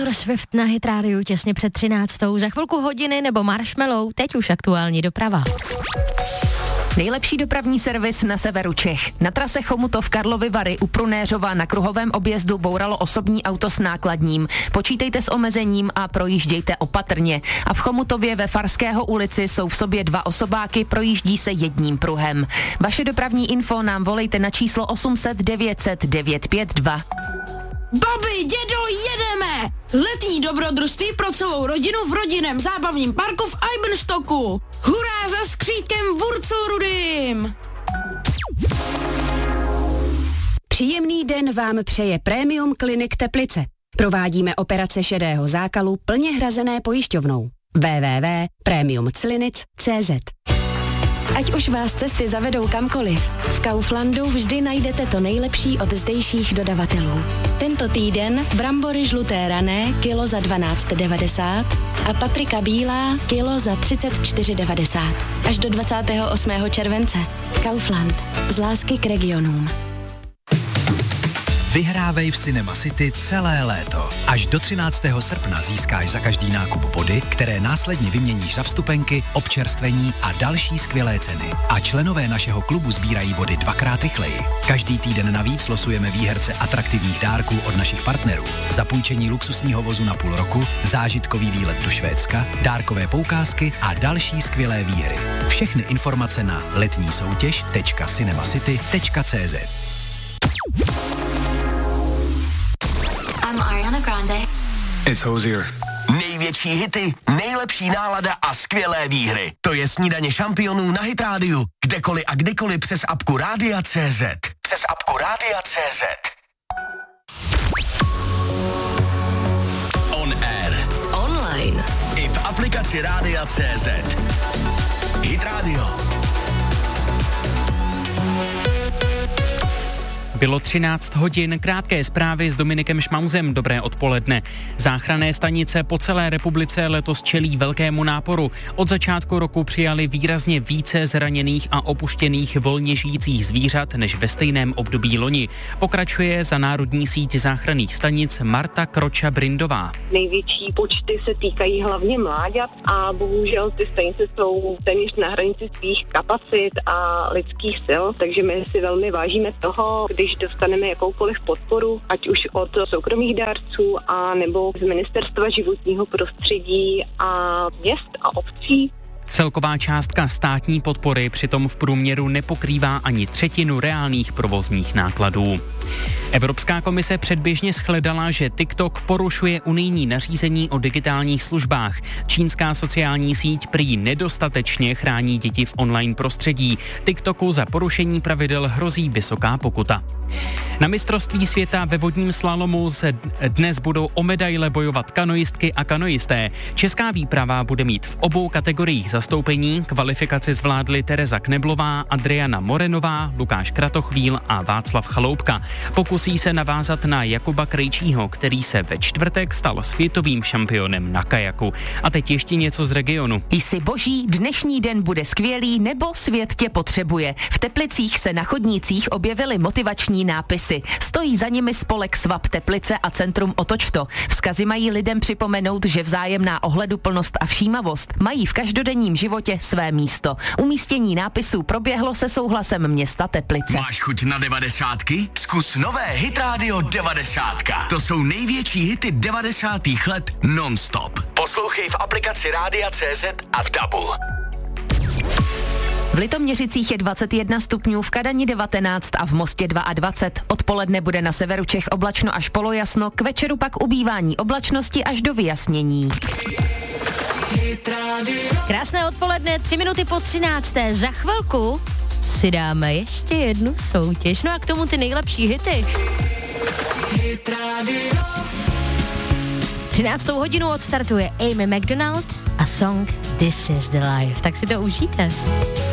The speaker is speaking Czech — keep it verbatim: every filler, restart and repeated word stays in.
Taylor Swift na Hit rádiu těsně před třináctou. Za chvilku hodiny nebo Marshmallow, teď už aktuální doprava. Nejlepší dopravní servis na severu Čech. Na trase Chomutov Karlovy Vary u Prunéřova na kruhovém objezdu bouralo osobní auto s nákladním. Počítejte s omezením a projíždějte opatrně. A v Chomutově ve Farského ulici jsou v sobě dva osobáky, projíždí se jedním pruhem. Vaše dopravní info nám volejte na číslo osm set devět set devět pět dva. Babi, dědo, jedeme! Letní dobrodružství pro celou rodinu v rodinném zábavním parku v Eibenstocku. Hurá za skřítkem Wurzelrudym! Příjemný den vám přeje Premium Clinic Teplice. Provádíme operace šedého zákalu plně hrazené pojišťovnou. w w w tečka premium clinic tečka c z. Ať už vás cesty zavedou kamkoliv, v Kauflandu vždy najdete to nejlepší od zdejších dodavatelů. Tento týden brambory žluté rané kilo za dvanáct devadesát a paprika bílá kilo za třicet čtyři devadesát. Až do dvacátého osmého července. Kaufland. Z lásky k regionům. Vyhrávej v Cinema City celé léto. Až do třináctého srpna získáš za každý nákup body, které následně vyměníš za vstupenky, občerstvení a další skvělé ceny. A členové našeho klubu sbírají body dvakrát rychleji. Každý týden navíc losujeme výherce atraktivních dárků od našich partnerů. Zapůjčení luxusního vozu na půl roku, zážitkový výlet do Švédska, dárkové poukázky a další skvělé výhry. Všechny informace na letní soutěž tečka cinemacity tečka c z. I'm Ariana Grande. It's Hozier. Největší hity, nejlepší nálada a skvělé výhry. To je snídaně šampionů na Hit rádiu. Kdekoliv a kdykoliv přes apku Rádia tečka cé zet. Přes apku Rádia tečka cé zet. On air. Online. I v aplikaci Rádia tečka cé zet. Hit Radio. Bylo třináct hodin, krátké zprávy s Dominikem Šmauzem. Dobré odpoledne. Záchranné stanice po celé republice letos čelí velkému náporu. Od začátku roku přijali výrazně více zraněných a opuštěných volně žijících zvířat než ve stejném období loni. Pokračuje za národní síť záchranných stanic Marta Kroča-Brindová. Největší počty se týkají hlavně mláďat a bohužel ty stanice jsou téměř na hranici svých kapacit a lidských sil, takže my si velmi vážíme toho, když dostaneme jakoukoliv podporu, ať už od soukromých dárců a nebo z Ministerstva životního prostředí a měst a obcí. Celková částka státní podpory přitom v průměru nepokrývá ani třetinu reálných provozních nákladů. Evropská komise předběžně shledala, že TikTok porušuje unijní nařízení o digitálních službách. Čínská sociální síť prý nedostatečně chrání děti v online prostředí. TikToku za porušení pravidel hrozí vysoká pokuta. Na mistrovství světa ve vodním slalomu se dnes budou o medaile bojovat kanoistky a kanoisté. Česká výprava bude mít v obou kategoriích zastoupení. Kvalifikaci zvládly Tereza Kneblová, Adriana Morenová, Lukáš Kratochvíl a Václav Chaloupka. Pokusí se navázat na Jakuba Krejčího, který se ve čtvrtek stal světovým šampionem na kajaku. A teď ještě něco z regionu. Jsi boží, dnešní den bude skvělý, nebo svět tě potřebuje. V Teplicích se na chodnících objevily motivační nápisy. Stojí za nimi spolek Svap Teplice a Centrum Otočto. Vzkazy mají lidem připomenout, že vzájemná ohleduplnost a všímavost mají v každodenním životě své místo. Umístění nápisů proběhlo se souhlasem města Teplice. Máš chuť na devadesátky? Zkus nové Hit Radio devadesátka. To jsou největší hity devadesátých let non-stop. Poslouchej v aplikaci Rádia tečka cé zet a v dabu. V Litoměřicích je dvacet jedna stupňů, v Kadani devatenáct a v Mostě dvacet dva. Odpoledne bude na severu Čech oblačno až polojasno, k večeru pak ubývání oblačnosti až do vyjasnění. Krásné odpoledne, tři minuty po třinácté. Za chvilku si dáme ještě jednu soutěž. No a k tomu ty nejlepší hity. třináctou hodinu odstartuje Amy McDonald a song This is the Life. Tak si to užijte.